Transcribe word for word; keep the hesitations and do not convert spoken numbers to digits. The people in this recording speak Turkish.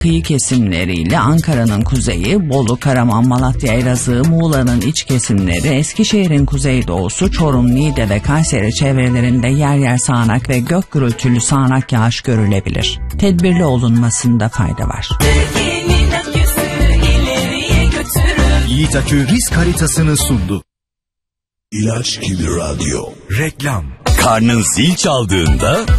kıyı kesimleriyle Ankara'nın kuzeyi, Bolu, Karaman, Malatya, Elazığ, Muğla'nın iç kesimleri, Eskişehir'in kuzeydoğusu, Çorum, Niğde ve Kayseri çevrelerinde yer yer sağanak ve gök gürültülü sağanak yağış görülebilir. Tedbirli olunmasında fayda var. Yiğit Akü risk haritasını sundu. İlaç gibi radyo. Reklam. Karnın zil çaldığında